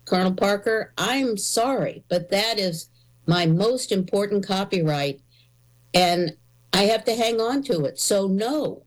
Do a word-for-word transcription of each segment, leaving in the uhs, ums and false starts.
Colonel Parker, I'm sorry, but that is my most important copyright, and I have to hang on to it. So no.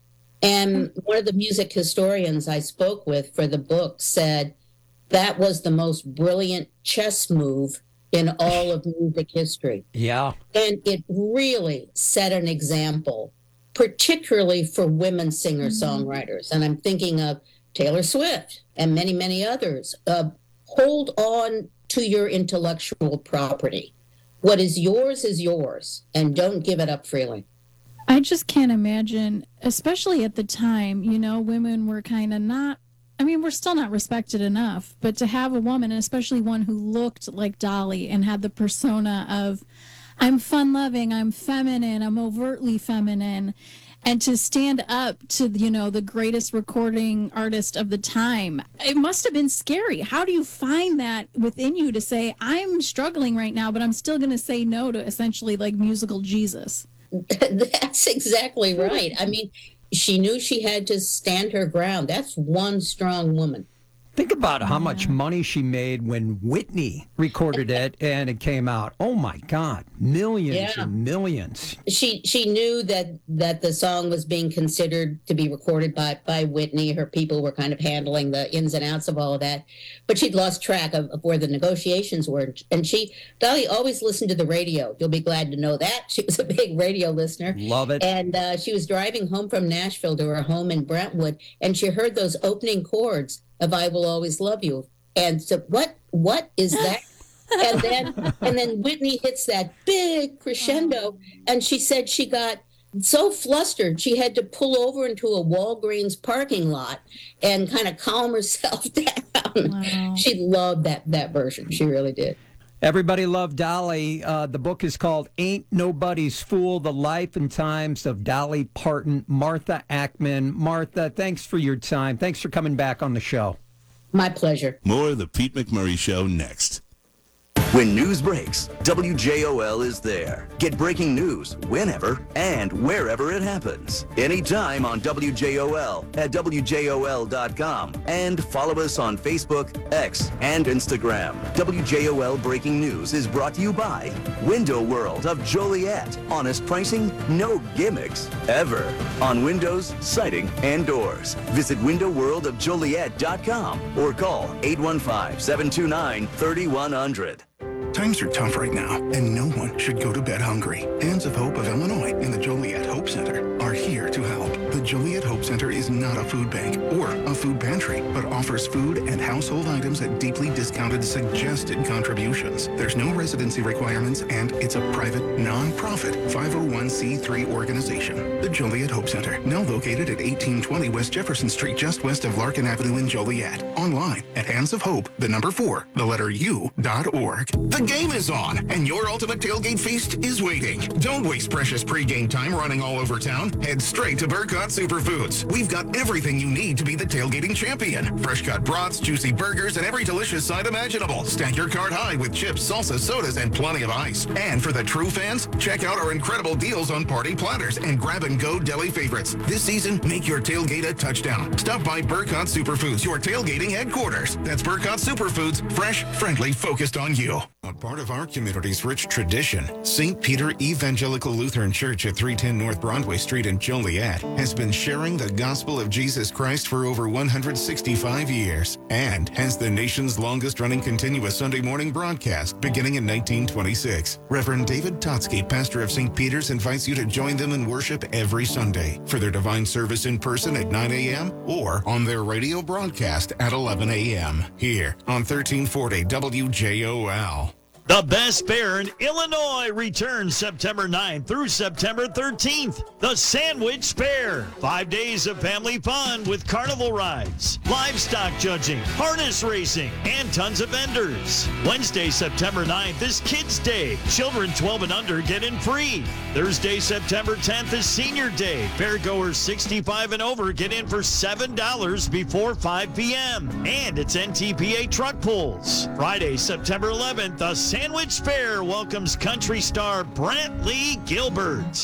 And one of the music historians I spoke with for the book said that was the most brilliant chess move in all of music history. Yeah. And it really set an example, particularly for women singer-songwriters. And I'm thinking of Taylor Swift and many, many others. Uh, hold on to your intellectual property. What is yours is yours, and don't give it up freely. I just can't imagine, especially at the time, you know, women were kind of not, I mean, we're still not respected enough, but to have a woman, and especially one who looked like Dolly and had the persona of, I'm fun-loving, I'm feminine, I'm overtly feminine, and to stand up to, you know, the greatest recording artist of the time, it must have been scary. How do you find that within you to say, I'm struggling right now, but I'm still going to say no to essentially like musical Jesus? That's exactly right. I mean, she knew she had to stand her ground. That's one strong woman. Think about how much money she made when Whitney recorded it and it came out. Oh, my God. Millions yeah. and millions. She she knew that, that the song was being considered to be recorded by, by Whitney. Her people were kind of handling the ins and outs of all of that. But she'd lost track of, of where the negotiations were. And she, Dolly always listened to the radio. You'll be glad to know that. She was a big radio listener. Love it. And uh, she was driving home from Nashville to her home in Brentwood, and she heard those opening chords of I Will Always Love You. And so what what is that? And then and then Whitney hits that big crescendo, and she said she got so flustered she had to pull over into a Walgreens parking lot and kind of calm herself down. Wow. She loved that that version. She really did. Everybody loved Dolly. Uh, the book is called Ain't Nobody's Fool, The Life and Times of Dolly Parton. Martha Ackman. Martha, thanks for your time. Thanks for coming back on the show. My pleasure. More of the Pete McMurray Show next. When news breaks, W J O L is there. Get breaking news whenever and wherever it happens. Anytime on W J O L at W J O L dot com. And follow us on Facebook, X, and Instagram. W J O L Breaking News is brought to you by Window World of Joliet. Honest pricing, no gimmicks, ever. On windows, siding, and doors. Visit window world of joliet dot com or call eight one five, seven two nine, three one zero zero. Times are tough right now, and no one should go to bed hungry. Hands of Hope of Illinois and the Joliet Hope Center are here to help. The Joliet Hope Center is not a food bank or a food pantry, but offers food and household items at deeply discounted suggested contributions. There's no residency requirements, and it's a private, non-profit five oh one c three organization. The Joliet Hope Center, now located at eighteen twenty West Jefferson Street, just west of Larkin Avenue in Joliet. Online at hands of hope, the number four, the letter U, dot org. The game is on, and your ultimate tailgate feast is waiting. Don't waste precious pregame time running all over town. Head straight to Burkott Superfoods. We've got everything you need to be the tailgating champion. Fresh cut brats, juicy burgers, and every delicious side imaginable. Stack your cart high with chips, salsa, sodas, and plenty of ice. And for the true fans, check out our incredible deals on party platters and grab-and-go deli favorites. This season, make your tailgate a touchdown. Stop by Burkott Superfoods, your tailgating headquarters. That's Burkott Superfoods, fresh, friendly, focused on you. A part of our community's rich tradition, Saint Peter Evangelical Lutheran Church at three ten North Broadway Street in Joliet has been sharing the gospel of Jesus Christ for over one hundred sixty-five years and has the nation's longest-running continuous Sunday morning broadcast beginning in nineteen twenty-six. Reverend David Totsky, pastor of Saint Peter's, invites you to join them in worship every Sunday for their divine service in person at nine a.m. or on their radio broadcast at eleven a.m. here on thirteen forty W J O L. The Best Bear in Illinois returns September ninth through September thirteenth. The Sandwich Fair. Five days of family fun with carnival rides, livestock judging, harness racing, and tons of vendors. Wednesday, September ninth is Kids Day. Children twelve and under get in free. Thursday, September tenth is Senior Day. Fairgoers sixty-five and over get in for seven dollars before five p.m. And it's N T P A truck pulls. Friday, September eleventh, the Sandwich Fair welcomes country star Brantley Gilbert.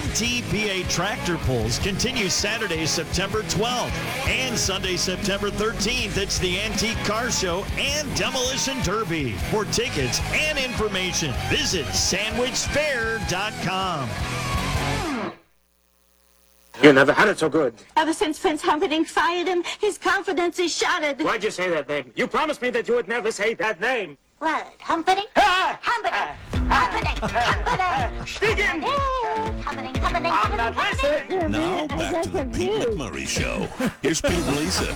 T P A Tractor Pulls continues Saturday, September twelfth, and Sunday, September thirteenth. It's the Antique Car Show and Demolition Derby. For tickets and information, visit sandwich fair dot com. You never had it so good. Ever since Prince Humperdinck fired him, his confidence is shattered. Why'd you say that name? You promised me that you would never say that name. What? Humperdinck? Ah! Humperdinck! Humperdinck! Humperdinck! Speaking! Humperdinck! Humperdinck! I'm not Humperdinck! listening. Now, back to the Pete McMurray Show. Here's Pete and Lisa.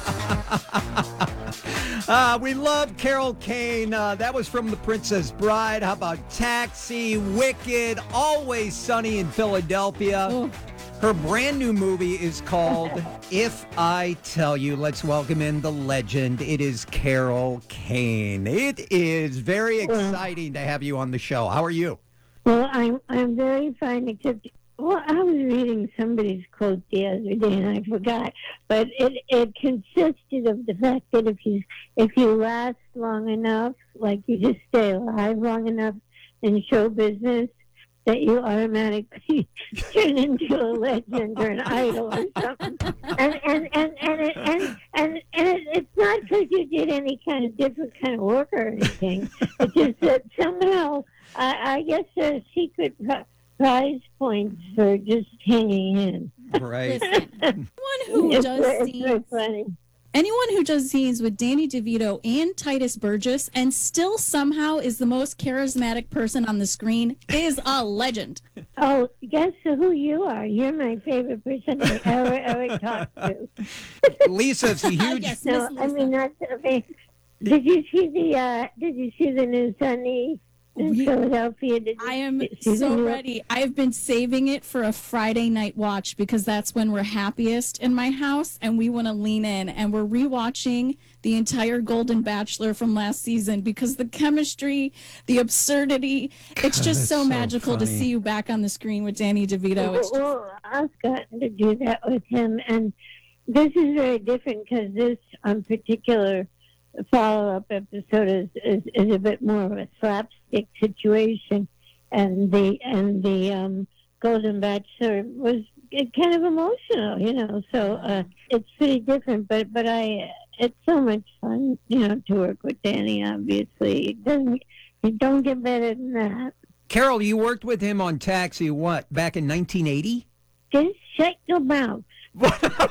Uh, we love Carol Kane. Uh, that was from The Princess Bride. How about Taxi, Wicked, Always Sunny in Philadelphia? Oh. Her brand new movie is called If I Tell You. Let's welcome in the legend. It is Carol Kane. It is very exciting to have you on the show. How are you? Well, I'm I'm very fine, except well, I was reading somebody's quote the other day and I forgot, but it it consisted of the fact that if you if you last long enough, like you just stay alive long enough in show business, that you automatically turn into a legend or an idol or something. And and and and it, and, and, and it, it's not because you did any kind of different kind of work or anything. It's just that somehow, I, I guess there are secret pri- prize points for just hanging in. Right. Listen, anyone who It's, does it's scenes, very funny. anyone who does scenes with Danny DeVito and Titus Burgess and still somehow is the most charismatic person on the screen is a legend. Oh, guess who you are? You're my favorite person I ever, ever talked to. Lisa's a huge... Yes, No, Miss I Lisa. mean, that's, I mean, did you see the, uh, did you see the new Sunday in We- Philadelphia? Did you I am see the so new- ready. I've been saving it for a Friday night watch because that's when we're happiest in my house and we want to lean in. And we're rewatching the entire Golden Bachelor from last season because the chemistry, the absurdity, it's just that's so, so magical to funny. see you back on the screen with Danny DeVito. It's just, Well, I've gotten to do that with him, and this is very different because this um, particular follow-up episode is, is, is a bit more of a slapstick situation, and the and the um, Golden Bachelor was kind of emotional, you know. So uh, it's pretty different, but but I it's so much fun, you know, to work with Danny. Obviously, it doesn't it don't get better than that. Carol, you worked with him on Taxi, what, back in nineteen eighty? Just shut your mouth. Well,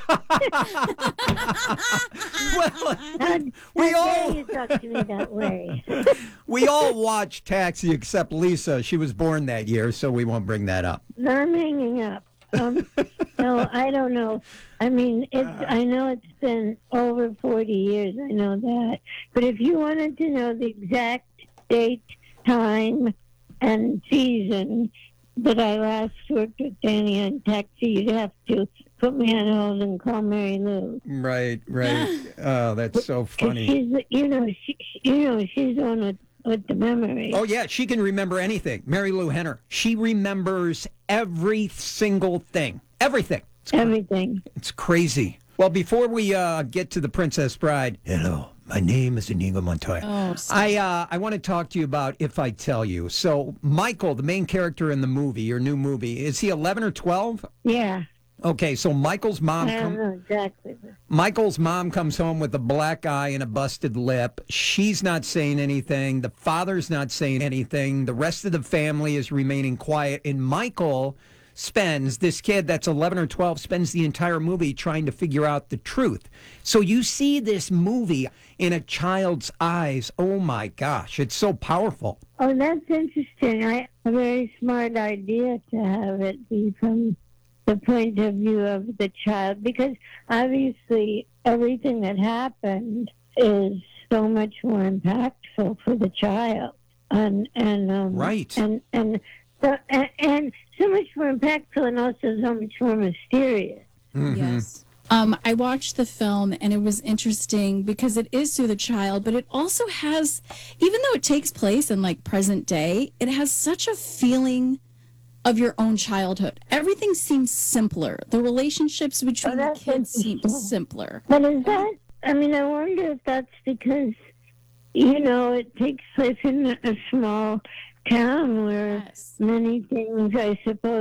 How, we how all- dare you talk to me that way? we all watched Taxi except Lisa. She was born that year, so we won't bring that up. I'm hanging up. Um, no, I don't know. I mean, it's. I know it's been over forty years. I know that. But if you wanted to know the exact date, time, and season that I last worked with Danny on Taxi, you'd have to put me on hold and call Mary Lou. Right, right. Oh, that's so 'Cause funny. she's, you know, she, you know, she's the one with, with the memory. Oh, yeah, she can remember anything. Mary Lou Henner. She remembers every single thing. Everything. It's, Everything. it's crazy. Well, before we uh, get to The Princess Bride, hello, my name is Inigo Montoya. oh, I uh, I want to talk to you about If I Tell You. So, Michael, the main character in the movie, your new movie, is he eleven or twelve? Yeah. Okay, so Michael's mom I don't comes. know exactly. Michael's mom comes home with a black eye and a busted lip. She's not saying anything. The father's not saying anything. The rest of the family is remaining quiet. And Michael spends, this kid that's eleven or twelve, spends the entire movie trying to figure out the truth. So you see this movie in a child's eyes. Oh, my gosh. It's so powerful. Oh, that's interesting. I a very smart idea to have it be from the point of view of the child, because obviously everything that happened is so much more impactful for the child, and and um, Right. and and so and, and so much more impactful, and also so much more mysterious. yes. Um, I watched the film and it was interesting because it is through the child, but it also has, even though it takes place in like present day, it has such a feeling of your own childhood. Everything seems simpler. The relationships between the that's kids seem interesting. simpler. But is that? I mean, I wonder if that's because, you know, it takes place in a, a small town where Yes. many things, I suppose,